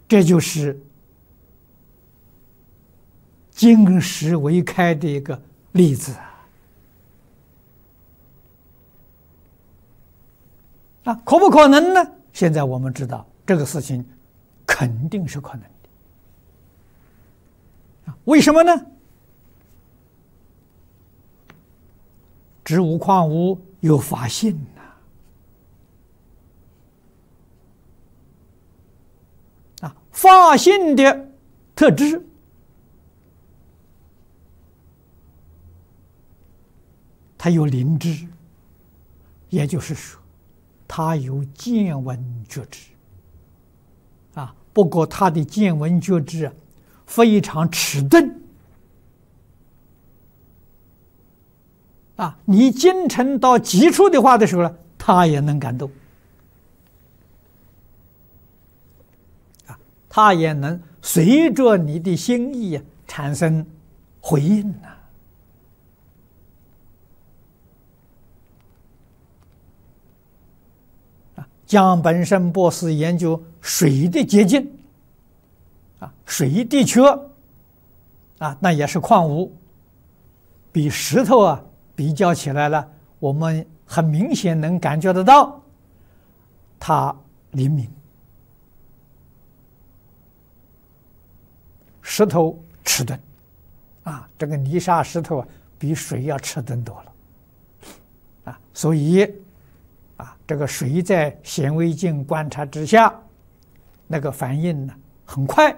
这就是金石为开的一个例子啊！可不可能呢？现在我们知道这个事情肯定是可能的啊！为什么呢？植物矿物有法性啊，法性的特质，它有灵知，也就是说，它有见闻觉知啊。不过，它的见闻觉知啊，非常迟钝啊。你精诚到极处的话的时候呢，它也能感动啊，它也能随着你的心意产生回应江本胜博士研究水的结晶啊，水的确啊，那也是矿物，比石头啊比较起来了，我们很明显能感觉得到它灵敏。石头迟钝啊，这个泥沙石头啊比水要迟钝多了啊，所以这个水在显微镜观察之下，那个反应呢很快